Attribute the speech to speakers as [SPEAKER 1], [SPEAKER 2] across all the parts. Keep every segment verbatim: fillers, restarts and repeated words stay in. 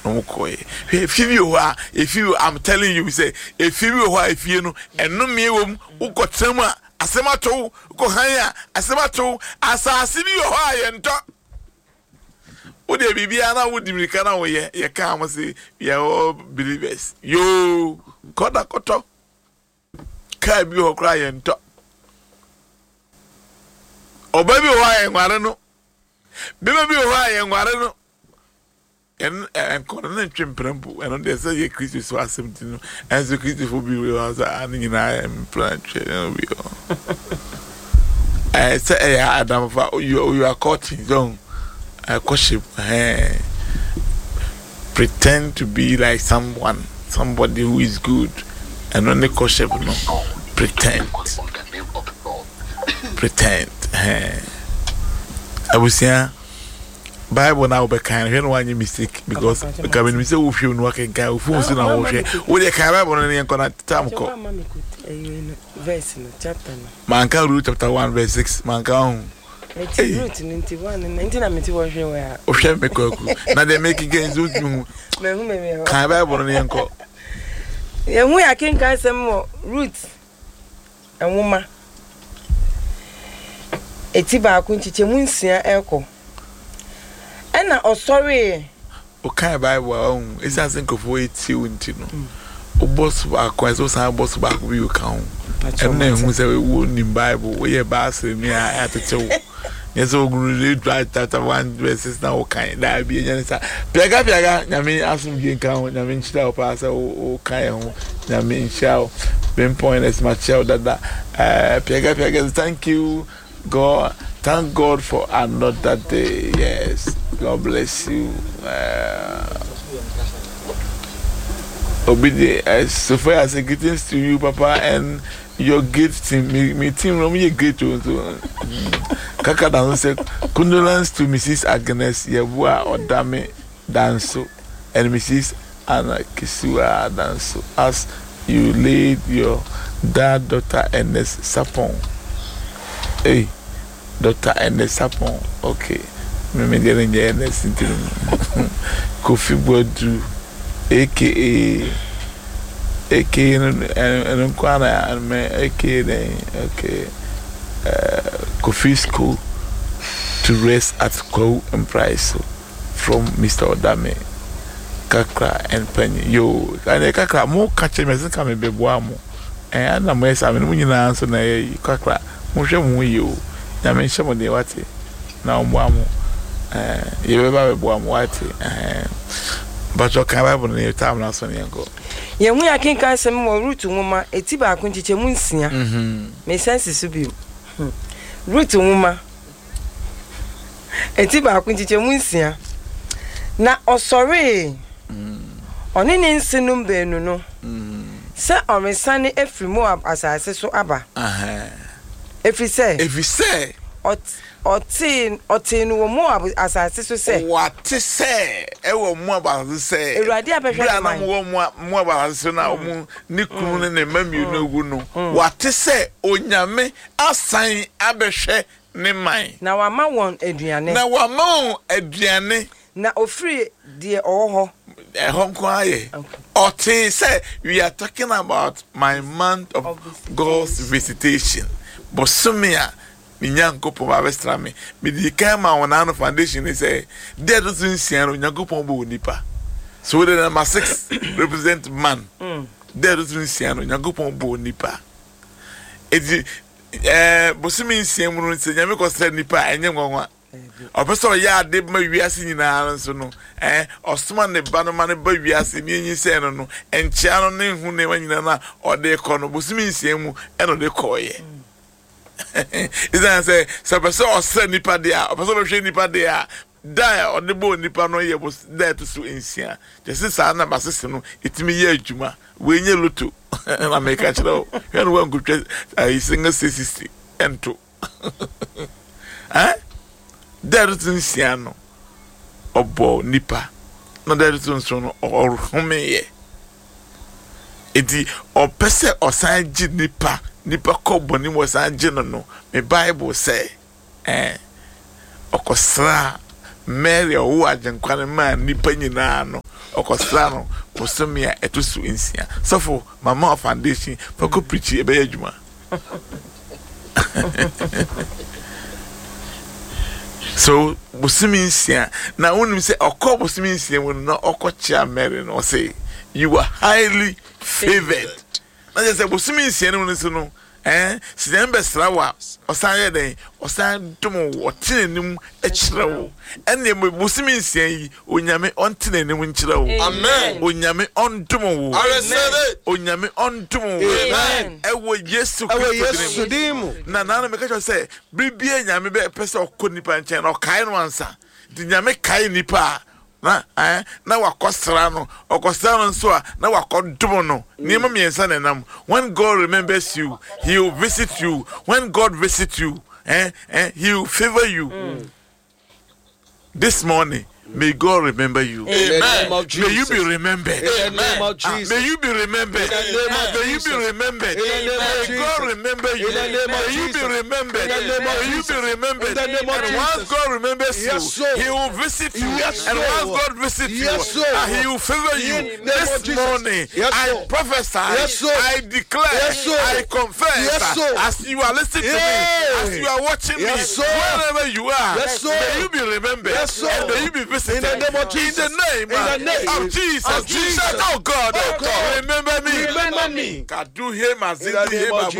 [SPEAKER 1] no koye if you are if you I'm telling you we say if you are if you know eno me wom ukotrem a asemato ko han a asemato asase bi ho a ye nto wo de bibia na wo dimirika na wo ye ye ka am say we are all believers yo koda koto ka bi ho kra ye nto obabi ho a ye nware no bebe bi ho a ye nware no en en kono ntwemprampo eno de say ye Christ so asemti no enso Christ fo bi we was ani na em plan che no bi o eh say eh Adam fa you you are caught in zone a worship eh pretend to be like someone somebody who is good and only worship no pretend pretend eh abusia Bible now be kind here no any mistake because because when we say we feel no can can we so na we share we dey kind Bible no yen kona tam ko
[SPEAKER 2] verse no chapter no
[SPEAKER 1] man can Ruth chapter one verse six man can
[SPEAKER 2] Hey, Ruth ninety-one nineteen na meti wo hwe wa
[SPEAKER 1] o hwe me kwaku na dey make gains with you
[SPEAKER 2] me hu me me
[SPEAKER 1] kind Bible no yen ko
[SPEAKER 2] ye hu ya ken kan sem mo Ruth enwuma eti ba ku nchiche mu nsia eko ena osori
[SPEAKER 1] o kind Bible on is as nkofo eti unti no o boss ba kwa so san boss ba ku bi o kan em na hu se we ni Bible we ye ba asem ni a atetewo yes oguru read chapter one verses na o kan da bi enya sa piaga piaga nyame asum bi kan nyame nchira o pa sa o kan ho nyame nchira ben point as much that uh piaga piaga thank you God thank God for another day. Yes, God bless you. uh Obidi as so far as greetings to you Papa and your great team me, me team no me great to kaka dan say condolence to Missus Agnes Yebua Odame Danso and Missus Anna Kisua Danso as you laid your dad Doctor Ernest Sapon. Hey, Doctor Ernest Sapon. Okay, me me dey in Ernest into Kofi Bodu aka aka and Kwana and me aka okay uh Kofi School to rest at Kwa and Price from Mister Odame Kakra and Penny yo and Kakra mo catch me say come be boa mo and na mo esa me mo nyina anso na Kakra mo hwe mo yo na me hye mo de wate na o boa mo eh ye be ba be boa mo wate eh but your Bible no time na so ne go
[SPEAKER 2] ye hu ya ken kan sem mo Ruth nwoma eti ba ku nchiche mu nsia
[SPEAKER 1] mhm
[SPEAKER 2] me sense so bi Ruth nwoma eti ba ku nchiche mu nsia na osore mm oni ne nsinum beenu no mm se omesane efri Moab asase so aba aha efri se
[SPEAKER 1] efri se
[SPEAKER 2] ot otin otin wo Moab asase so se
[SPEAKER 1] what say e wo Moab asase se
[SPEAKER 2] Ewrade abehwe
[SPEAKER 1] na wo Moab asase na wo ni kunu ne ne mamiu no gu no what say onyame asan abehwe ne man
[SPEAKER 2] na wa ma won aduane
[SPEAKER 1] na wa ma aduane
[SPEAKER 2] na ofri de oho
[SPEAKER 1] eh honko aye otin say we are talking about my month of, of God's visitation bosomia Nyankopo ba bestra me me di kan ma wona no foundation is say there doesn't see no Nyankopo bo nipa so the number six represent man mm. There doesn't see no Nyankopo bo nipa edi eh bosimi nsiem no se nyame ko stra nipa enye ngonwa opeso ya ade ma wiase nyina nso no eh osoma ne ba no ma ne ba wiase ni enyi se no no enchia no ne hu ne wanyina na ode ko no bosimi nsiem mu e no de koye is that say so person or send nipa there or person be nipa there die on the bone nipa no ye was there to so insia just say na basese no itimi ye adwuma we nye loto na make a chiro when one go I sing sixty and two eh there to insia no obo nipa no there to so no or home ye edi opese osan gi nipa nipa koboni was angel no me Bible say eh okosra Mary o ajenkwane ma nipa nyina no okosra no bosome a etosu nsia sofo mama foundation for ko preach e be adwuma so bosome nsia na wonim se okọ bosome nsia wo no okochia Mary no say you are highly favored na say bosome nsia no so no eh sidembe srawa osan ye den osan dum wo tenenim a kirewo ene bosimi nsia yi onyame ontenenim nkirewo
[SPEAKER 3] amen
[SPEAKER 1] onyame ondum wo
[SPEAKER 3] amen
[SPEAKER 1] onyame ondum wo amen ewo Yesu Kristo
[SPEAKER 3] dimu
[SPEAKER 1] na na me ka say bibie nyame be pese okonipa nchen no kai no ansa di nyame kai nipa na eh na wakosra no okosra no so a na wakodum no niam miensa nenam when God remembers you he will visit you when God visits you eh eh he will favor you mm. This morning may God remember you.
[SPEAKER 3] Amen.
[SPEAKER 1] May you be remembered.
[SPEAKER 3] In the name of Jesus.
[SPEAKER 1] May you be remembered. May you be remembered. May God remember you. May you be remembered. May you be remembered. And once God remembers you, he will visit you. And once God visits you, he will favor you. This morning, I prophesy, I declare, I confess, as you are listening to me, as you are watching me, wherever you are, may you be remembered. And may you be visited. In the name of Jesus. In the name, in the name of Jesus. Of Jesus. Oh God, oh God, remember me.
[SPEAKER 3] Remember me.
[SPEAKER 1] God do him as in the name of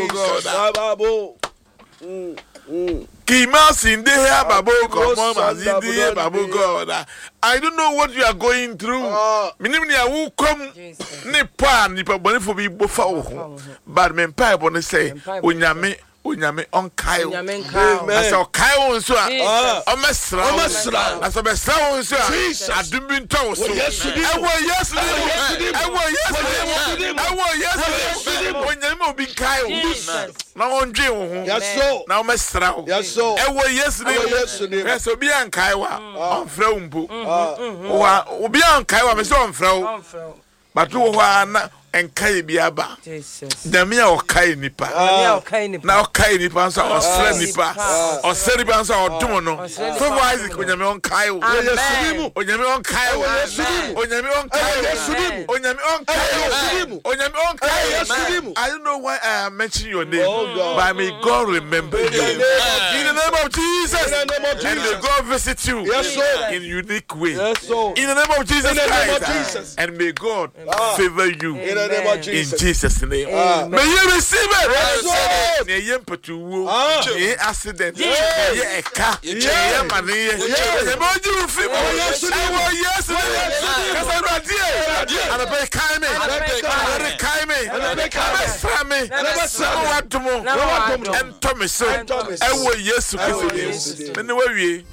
[SPEAKER 1] God. Kimas in the hair, Babu, come on, as in the name of God. I don't know what you are going through. Minimum, who come Nipan, Nipa Bonifu be buffa, but men pipe on the say, Unyame. Onyame on Kayo. I saw Kayo so a mesra. As a mesra so a dumbin toast. I was yesterday. I was yesterday. I was yesterday. When you move in Kayo. Now on Jim. Yes, so. Now mesra. Yes, so. I was yesterday. Yes, so be on Kaiwa. On Frombu. Or be on Kaiwa, Miss on Fro. But who are and kai biaba damia o kai nipa na o kai nipa so o sra nipa o sra nipa so o dum no so wise onyame on kai o yesudimu onyame on kai o yesudimu onyame on kai o yesudimu onyame on kai o yesudimu onyame on kai o yesudimu. I don't know why I am mentioning your name, but may God remember you in the name of Jesus. In the name of Jesus, and may God visit you in unique way. In the name of Jesus, and may God favor you. In Jesus. In Jesus' name. Uh, May you receive it. Yes. May you put you a accident. May you a car. May you money. May you feel. Yes. Yes. Because I'm not here. And I pay Kaime. And I pay Kaime. And I pay Kaime. And I pay Kaime. And Thomas. So I will yes to Christ. Anyway,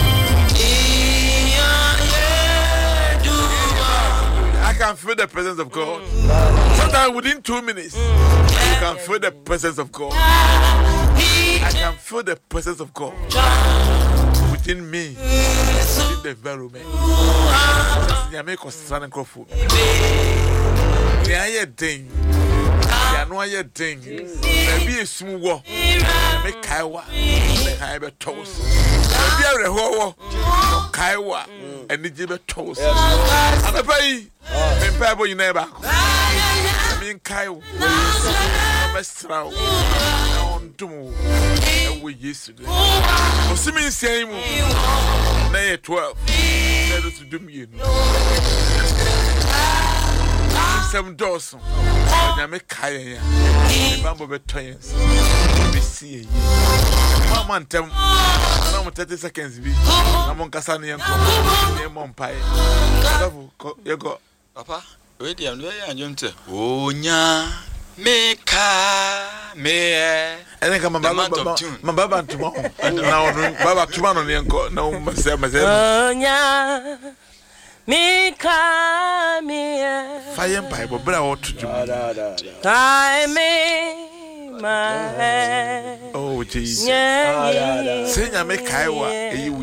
[SPEAKER 1] I can feel the presence of God. Sometimes within two minutes, you can feel the presence of God. I can feel the presence of God within me, within the environment. I make us stand and crop. They are a thing. They are not a thing. Maybe a smooth walk. Make Kaiwa. Make Kaiwa toast. Maybe a whole Kaiwa and the Jibber toast. And the pay. Men pay you never. I mean Kaiwa. Mestra. On Dumo. And we yesterday. For Simmons same. Nay twelve. Let us do me. Seven doors. I make Kaya. Remember the twins. We see you. One month, I'm thirty seconds. I'm on Cassani and Mon Pie. You go, Papa. Wait, I'm very young. Oh, nya. Make me. And then come my Baba tomorrow. And now, Baba tomorrow, no, myself, myself.
[SPEAKER 2] Oh, nya. Me come here.
[SPEAKER 1] Fire Bible, but I want to do.
[SPEAKER 2] I me my.
[SPEAKER 1] Oh, Jesus. Say, I make Kaiwa.